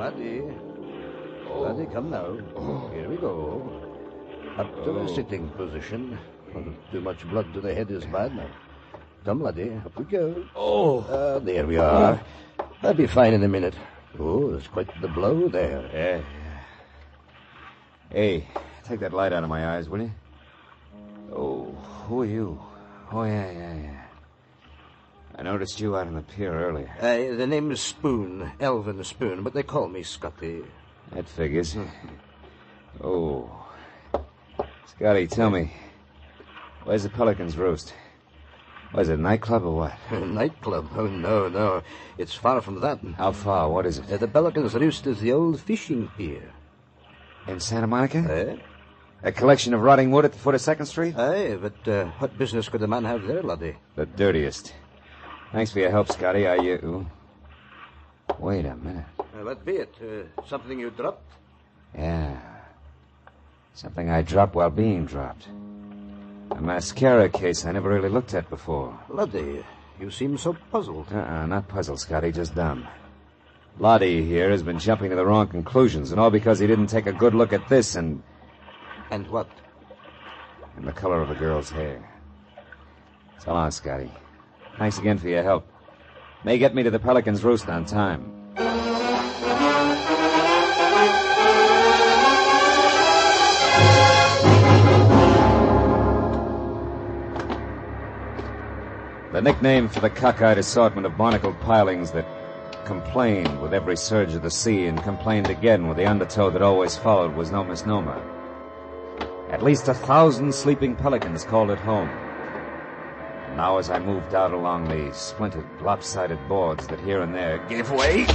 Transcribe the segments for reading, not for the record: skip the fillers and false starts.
Laddie. Laddie, come now. Here we go. Up to a sitting position. Too much blood to the head is bad now. Come, laddie, up we go. There we are. I'll be fine in a minute. Oh, there's quite the blow there. Yeah. Hey, take that light out of my eyes, will you? Oh, who are you? Oh, yeah. I noticed you out on the pier earlier. The name is Spoon, Elvin Spoon, but they call me Scotty. That figures. Oh. Scotty, tell me, where's the Pelican's Roost? Was it a nightclub or what? A nightclub? Oh, no. It's far from that. How far? What is it? The Pelican's Roost is the old fishing pier. In Santa Monica? A collection of rotting wood at the foot of 2nd Street? Aye, but what business could a man have there, laddie? The dirtiest. Thanks for your help, Scotty. Wait a minute. What be it? Something you dropped? Yeah. Something I dropped while being dropped. A mascara case I never really looked at before. Laddie, you seem so puzzled. Not puzzled, Scotty, just dumb. Lottie here has been jumping to the wrong conclusions, and all because he didn't take a good look at this and... And what? And the color of a girl's hair. So long, Scotty. Thanks again for your help. May get me to the Pelican's Roost on time. The nickname for the cockeyed assortment of barnacled pilings that complained with every surge of the sea and complained again with the undertow that always followed was no misnomer. At least 1,000 sleeping pelicans called it home. And now as I moved out along the splintered, lopsided boards that here and there gave way,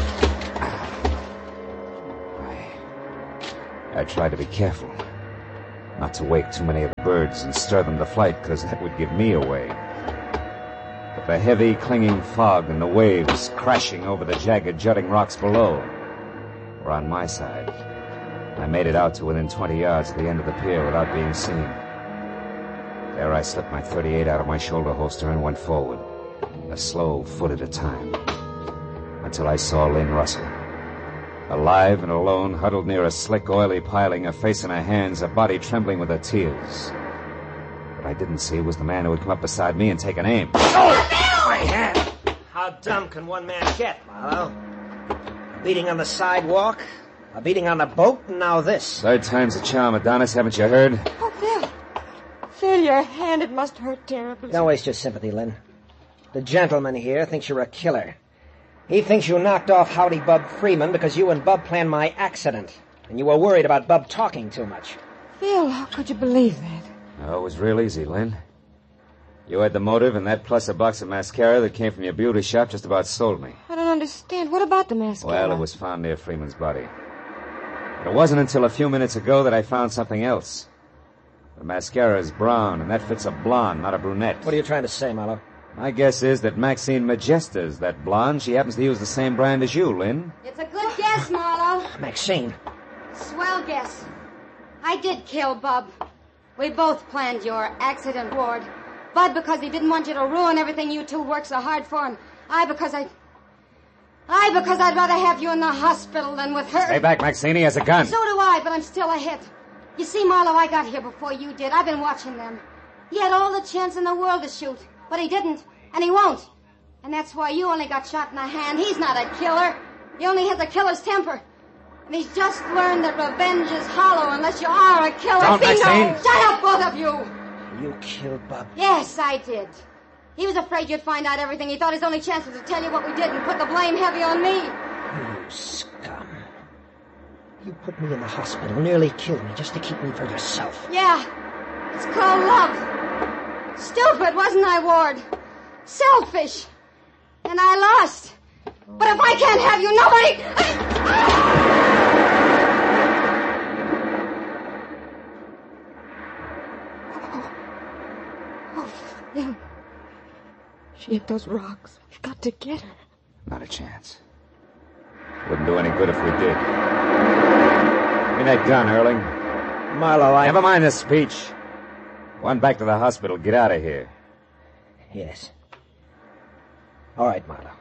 I tried to be careful, not to wake too many of the birds and stir them to flight, because that would give me away. But the heavy, clinging fog and the waves crashing over the jagged, jutting rocks below were on my side. I made it out to within 20 yards of the end of the pier without being seen. There I slipped my .38 out of my shoulder holster and went forward, a slow foot at a time, until I saw Lynn Russell. Alive and alone, huddled near a slick, oily piling, a face in her hands, a body trembling with her tears. What I didn't see was the man who had come up beside me and taken aim. Oh, my hand! How dumb can one man get, Marlowe? A beating on the sidewalk, a beating on the boat, and now this. 3rd time's a charm, Adonis, haven't you heard? Oh, Phil. Phil, your hand, it must hurt terribly. Don't waste your sympathy, Lynn. The gentleman here thinks you're a killer. He thinks you knocked off Howdy Bub Freeman because you and Bub planned my accident, and you were worried about Bub talking too much. Phil, how could you believe that? Oh, it was real easy, Lynn. You had the motive, and that plus a box of mascara that came from your beauty shop just about sold me. I don't understand. What about the mascara? Well, it was found near Freeman's body. But it wasn't until a few minutes ago that I found something else. The mascara is brown, and that fits a blonde, not a brunette. What are you trying to say, Marlowe? My guess is that Maxine Majesta's that blonde. She happens to use the same brand as you, Lynn. It's a good guess, Marlowe. Maxine. Swell guess. I did kill Bub. We both planned your accident, Ward. Bud because he didn't want you to ruin everything you two worked so hard for, and I because I'd rather have you in the hospital than with her. Stay back, Maxine. He has a gun. So do I, but I'm still a hit. You see, Marlowe, I got here before you did. I've been watching them. He had all the chance in the world to shoot, but he didn't, and he won't. And that's why you only got shot in the hand. He's not a killer. He only has a killer's temper. And he's just learned that revenge is hollow unless you are a killer. Don't, Maxine. Shut up, both of you. You killed Bub? Yes, I did. He was afraid you'd find out everything. He thought his only chance was to tell you what we did and put the blame heavy on me. You scum. You put me in the hospital, nearly killed me just to keep me for yourself. Yeah, it's called love. Stupid, wasn't I, Ward? Selfish. And I lost. But if I can't have you, nobody... Phil. She hit those rocks. We've got to get her. Not a chance. Wouldn't do any good if we did. Give me that gun, Erling. Marlowe, Never mind the speech. One back to the hospital. Get out of here. Yes. All right, Marlowe.